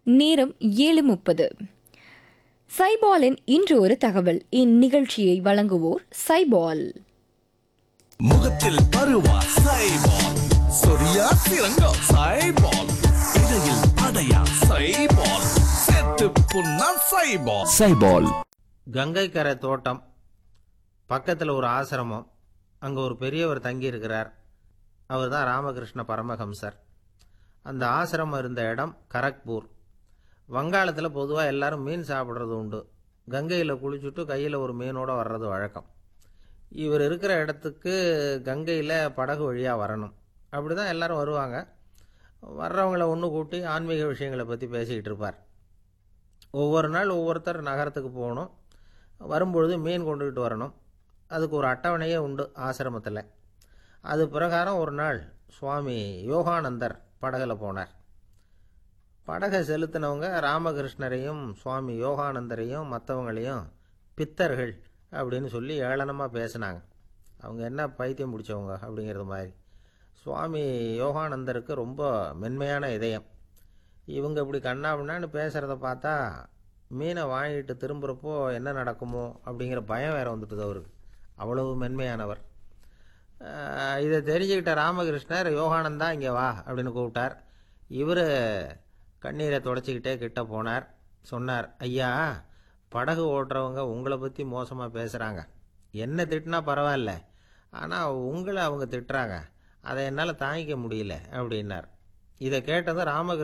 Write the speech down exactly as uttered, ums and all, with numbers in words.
நேரம் ஏழு முப்பது. சைபாலின் இன்று ஒரு தகவல். இந்நிகழ்ச்சியை வழங்குவோர் சைபால். முகத்தில் பருவா சைபால், சொரியா சிறங்கம் சைபால், இடையில் அடையா சைபால், செத்து புண்ணா சைபால். சைபால். கங்கை கரை தோட்டம் பக்கத்தில் ஒரு ஆசிரமம். அங்கே ஒரு பெரியவர் தங்கி இருக்கிறார். அவர் தான் ராமகிருஷ்ண பரமஹம்சர். அந்த ஆசிரமம் இருந்த இடம் கரக்பூர். வங்காளத்தில் பொதுவாக எல்லாரும் மீன் சாப்பிட்றது உண்டு. கங்கையில் குளிச்சுட்டு கையில் ஒரு மீனோடு வர்றது வழக்கம். இவர் இருக்கிற இடத்துக்கு கங்கையில் படகு வழியாக வரணும். அப்படி தான் எல்லோரும் வருவாங்க. வர்றவங்கள ஒன்று கூட்டி ஆன்மீக விஷயங்களை பற்றி பேசிக்கிட்டு இருப்பார். ஒவ்வொரு நாள் ஒவ்வொருத்தர் நகரத்துக்கு போகணும். வரும்பொழுது மீன் கொண்டுக்கிட்டு வரணும். அதுக்கு ஒரு அட்டவணையே உண்டு ஆசிரமத்தில். அது பிரகாரம் ஒரு நாள் சுவாமி யோகானந்தர் படகுல போனார். படகை செலுத்தினவங்க ராமகிருஷ்ணரையும் சுவாமி யோகானந்தரையும் மற்றவங்களையும் பித்தர்கள் அப்படின்னு சொல்லி ஏளனமாக பேசினாங்க. அவங்க என்ன பைத்தியம் பிடிச்சவங்க அப்படிங்கிறது மாதிரி. சுவாமி யோகானந்தருக்கு ரொம்ப மென்மையான இதயம். இவங்க இப்படி கண்ணாபின்னான்னு பேசுகிறத பார்த்தா மீனை வாங்கிட்டு திரும்புகிறப்போ என்ன நடக்குமோ அப்படிங்கிற பயம் வேறு வந்துட்டுது அவருக்கு. அவ்வளவு மென்மையானவர். இதை தெரிஞ்சுக்கிட்ட ராமகிருஷ்ணர் யோகானந்தா இங்கே வா அப்படின்னு கூப்பிட்டார். இவர் கண்ணீரை தொடச்சிக்கிட்டே கிட்ட போனார். சொன்னார், ஐயா, படகு ஓட்டுறவங்க உங்களை பற்றி மோசமாக பேசுகிறாங்க. என்ன திட்டினா பரவாயில்ல, ஆனால் உங்களை அவங்க திட்டுறாங்க. அதை என்னால் தாங்கிக்க முடியல அப்படின்னார். இதை கேட்டதும் ராமகிருஷ்ணன்